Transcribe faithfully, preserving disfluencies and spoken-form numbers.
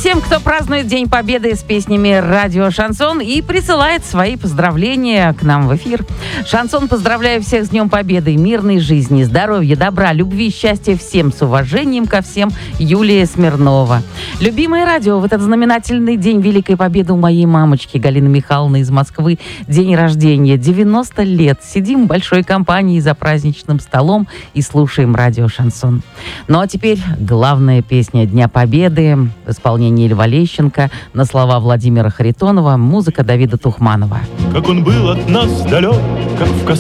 всем, кто празднует День Победы с песнями «Радио Шансон» и присылает свои поздравления к нам в эфир. Шансон, поздравляю всех с Днем Победы, мирной жизни, здоровья, добра, любви, счастья всем, с уважением ко всем, Юлия Смирнова. Любимое радио, в этот знаменательный день Великой Победы у моей мамочки Галины Михайловны из Москвы день рождения, девяносто лет. Сидим в большой компании за праздничным столом и слушаем радио Шансон. Ну а теперь главная песня Дня Победы в исполнении Льва Лещенко, на слова Владимира Харитонова, музыка Давида Тухманова. Как он был от нас далек, как в